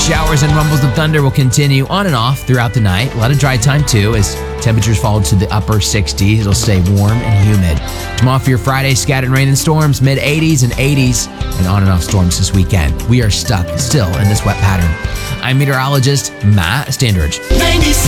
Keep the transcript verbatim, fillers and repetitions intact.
Showers and rumbles of thunder will continue on and off throughout the night. A lot of dry time too as temperatures fall to the upper sixties. It'll stay warm and humid. Tomorrow for your Friday, scattered rain and storms, mid eighties and eighties, and on and off storms this weekend. We are stuck still in this wet pattern. I'm meteorologist Matt Standridge.